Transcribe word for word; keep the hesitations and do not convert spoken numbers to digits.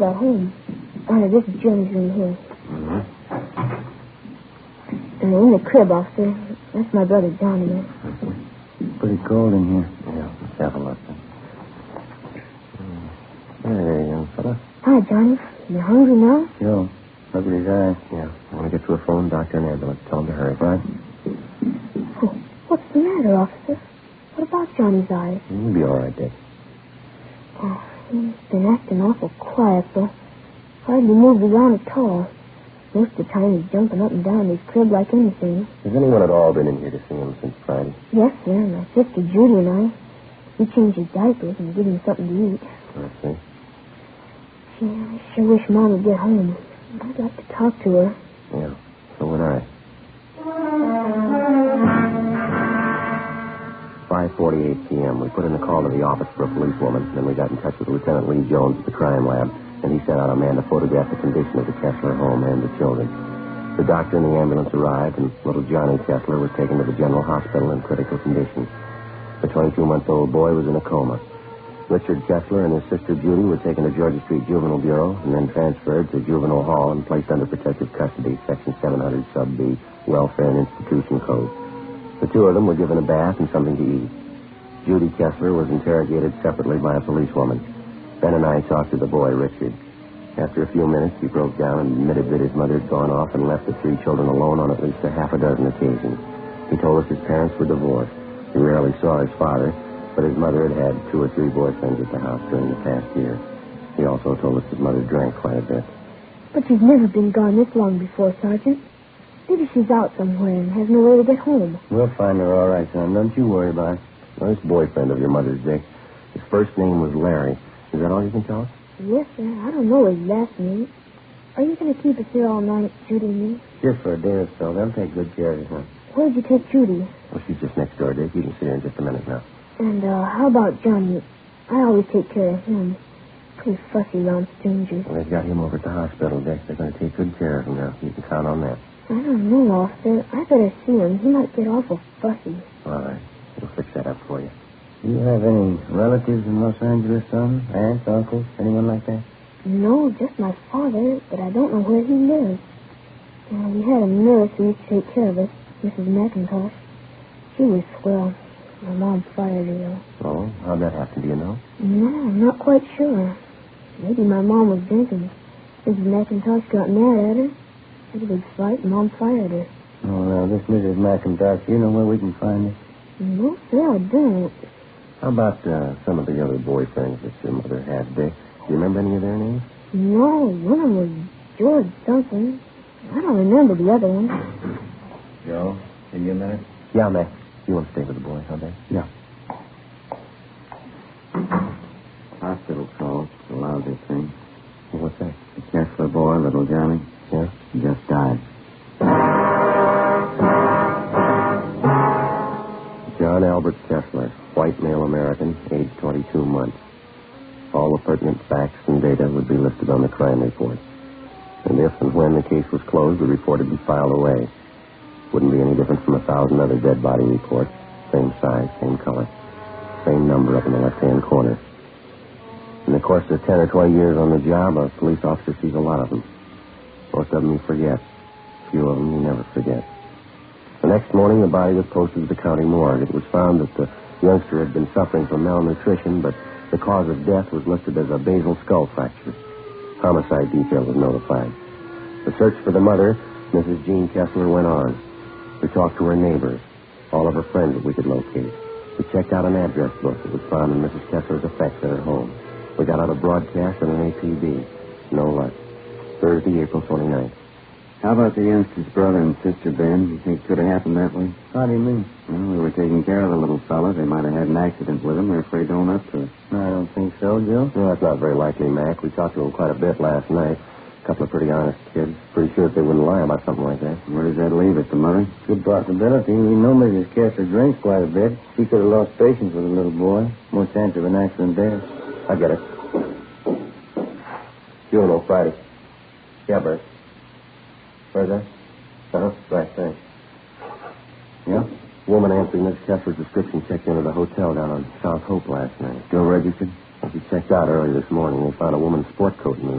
at home. Uh, this is Johnny's room here. Mm-hmm. Uh, in the crib, officer. That's my brother, Johnny. Mm-hmm. Pretty cold in here. Yeah, let's have a look. Hey there, young fella. Hi, Johnny. You hungry now? Joe, look at his eyes. Yeah, I want to get to a phone, doctor, and ambulance. Tell him to hurry, right? Oh, what's the matter, officer? What about Johnny's eyes? He'll be all right, Dick. Oh, he's been acting awful quiet, but hardly moved around at all. Most of the time he's jumping up and down his crib like anything. Has anyone at all been in here to see him since Friday? Yes, sir. My sister Judy and I. We changed his diapers and give him something to eat. I see. Gee, I sure wish Mom would get home. I'd like to talk to her. Yeah, so would I. five forty-eight p.m. We put in a call to the office for a policewoman. Then we got in touch with Lieutenant Lee Jones at the crime lab, and he sent out a man to photograph the condition of the Kessler home and the children. The doctor and the ambulance arrived, and little Johnny Kessler was taken to the general hospital in critical condition. The twenty-two-month-old boy was in a coma. Richard Kessler and his sister Judy were taken to Georgia Street Juvenile Bureau and then transferred to Juvenile Hall and placed under protective custody, Section seven hundred Sub B, Welfare and Institution Code. The two of them were given a bath and something to eat. Judy Kessler was interrogated separately by a policewoman. Ben and I talked to the boy, Richard. After a few minutes, he broke down and admitted that his mother had gone off and left the three children alone on at least a half a dozen occasions. He told us his parents were divorced. He rarely saw his father, but his mother had had two or three boyfriends at the house during the past year. He also told us his mother drank quite a bit. But she's never been gone this long before, Sergeant. Maybe she's out somewhere and has no way to get home. We'll find her all right, son. Don't you worry about it. Well, this boyfriend of your mother's, Dick, his first name was Larry. Is that all you can tell us? Yes, sir. I don't know his last name. Are you going to keep us here all night, Judy and me? Just for a day or so. They'll take good care of you, son. Where'd you take Judy? Well, she's just next door, Dick. You can see her in just a minute now. And uh, how about Johnny? I always take care of him. Pretty fussy around strangers. Well, they've got him over at the hospital, Dick. They're going to take good care of him now. You can count on that. I don't know, officer. I better see him. He might get awful fussy. All right. We'll fix that up for you. Do you have any relatives in Los Angeles, son? Aunts, uncles, anyone like that? No, just my father, but I don't know where he lives. Uh, we had a nurse who used to take care of us, Missus McIntosh. She was swell. My mom fired her. Oh, how'd that happen? Do you know? No, I'm not quite sure. Maybe my mom was drinking. Missus McIntosh got mad at her. Had a big fight, and Mom fired her. Oh, now, this Missus McIntosh, you know where we can find her? No, sir, I don't. How about uh, some of the other boyfriends that your mother had, Dick? Do you remember any of their names? No, one of them was George something. I don't remember the other one. Joe, give you a minute? Yeah, Mac. You want to stay with the boy, huh, Dick? Yeah. Hospital call. It's a lousy thing. Well, what's that? The Kessler boy, little Johnny. Yeah? He just died. John Albert Kessler, white male American, age twenty-two months. All the pertinent facts and data would be listed on the crime report. And if and when the case was closed, the report would be filed away. Wouldn't be any different from a thousand other dead body reports. Same size, same color. Same number up in the left-hand corner. In the course of ten or twenty years on the job, a police officer sees a lot of them. Most of them he forgets. A few of them he never forgets. The next morning, the body was posted to the county morgue. It was found that the youngster had been suffering from malnutrition, but the cause of death was listed as a basal skull fracture. Homicide detail was notified. The search for the mother, Missus Jean Kessler, went on. We talked to her neighbors, all of her friends that we could locate. We checked out an address book that was found in Missus Kessler's effects at her home. We got out a broadcast and an A P B. No luck. Thursday, April twenty-ninth. How about the youngster's brother and sister, Ben? You think it could have happened that way? How do you mean? Well, we were taking care of the little fella. They might have had an accident with him. We're afraid to own up to it. I don't think so, Joe. No, that's not very likely, Mac. We talked to them quite a bit last night. A couple of pretty honest kids. Pretty sure that they wouldn't lie about something like that. Where does that leave it, the mother? Good possibility. We know Missus Kessler drinks quite a bit. She could have lost patience with a little boy. More chance of an accident there. I get it. Juvenile, Friday. Yeah, Bert. Where's that? Uh-huh. Right, thanks. Yeah? Woman answering Miss Kessler's description checked into the hotel down on South Hope last night. Still registered? Well, she checked out early this morning. They found a woman's sport coat in the